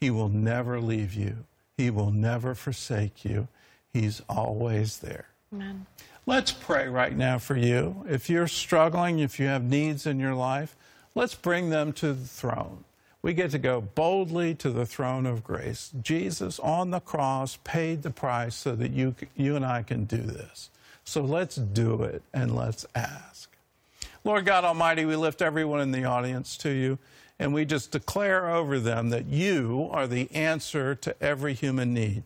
He will never leave you. He will never forsake you. He's always there. Amen. Let's pray right now for you. If you're struggling, if you have needs in your life, let's bring them to the throne. We get to go boldly to the throne of grace. Jesus on the cross paid the price so that you and I can do this. So let's do it and let's ask. Lord God Almighty, we lift everyone in the audience to you, and we just declare over them that you are the answer to every human need.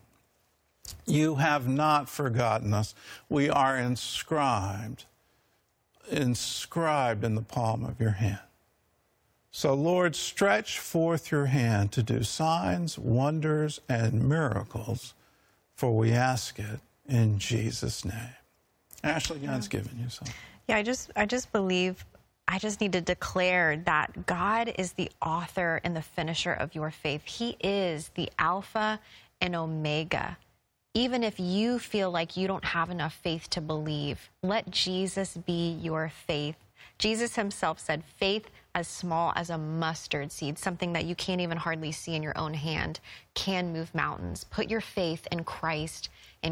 You have not forgotten us. We are inscribed in the palm of your hand. So, Lord, stretch forth your hand to do signs, wonders, and miracles, for we ask it in Jesus' name. Ashley, God's given you something. Yeah, I just believe, I just need to declare that God is the author and the finisher of your faith. He is the Alpha and Omega. Even if you feel like you don't have enough faith to believe, let Jesus be your faith. Jesus himself said, faith as small as a mustard seed, something that you can't even hardly see in your own hand, can move mountains. Put your faith in Christ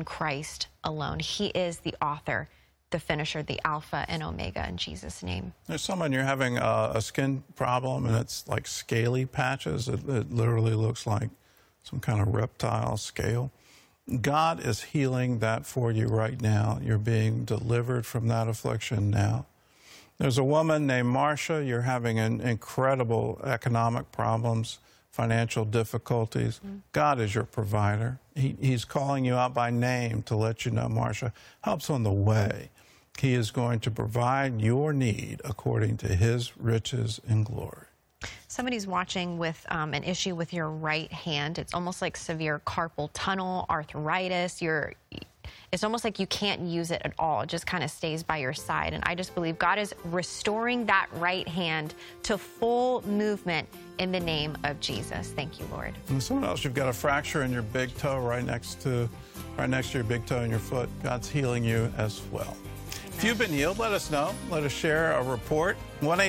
alone. He is the author, the finisher, the Alpha and Omega, in Jesus' name. There's someone, you're having a skin problem, and it's like scaly patches. It literally looks like some kind of reptile scale. God is healing that for you right now. You're being delivered from that affliction now. There's a woman named Marcia. You're having incredible economic problems, financial difficulties. God is your provider. He's calling you out by name to let you know, Marcia, help's on the way. He is going to provide your need according to his riches and glory. Somebody's watching with an issue with your right hand. It's almost like severe carpal tunnel, arthritis. It's almost like you can't use it at all. It just kind of stays by your side. And I just believe God is restoring that right hand to full movement in the name of Jesus. Thank you, Lord. And someone else, you've got a fracture in your big toe right next to your big toe in your foot. God's healing you as well. If you've been healed, let us know. Let us share a report.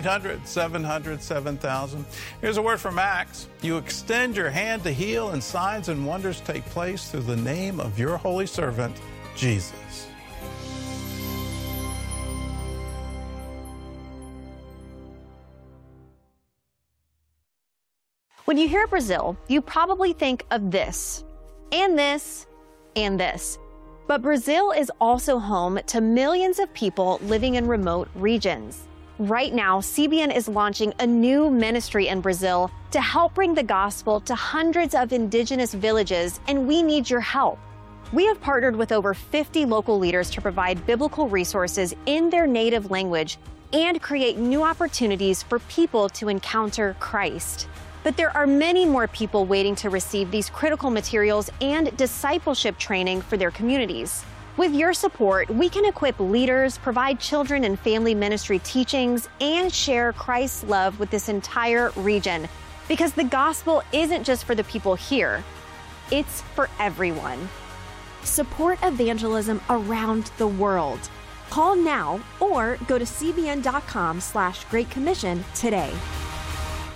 1-800-700-7000. Here's a word from Max. You extend your hand to heal, and signs and wonders take place through the name of your holy servant, Jesus. When you hear Brazil, you probably think of this, and this, and this. But Brazil is also home to millions of people living in remote regions. Right now, CBN is launching a new ministry in Brazil to help bring the gospel to hundreds of indigenous villages, and we need your help. We have partnered with over 50 local leaders to provide biblical resources in their native language and create new opportunities for people to encounter Christ. But there are many more people waiting to receive these critical materials and discipleship training for their communities. With your support, we can equip leaders, provide children and family ministry teachings, and share Christ's love with this entire region. Because the gospel isn't just for the people here, it's for everyone. Support evangelism around the world. Call now or go to cbn.com/Great Commission today.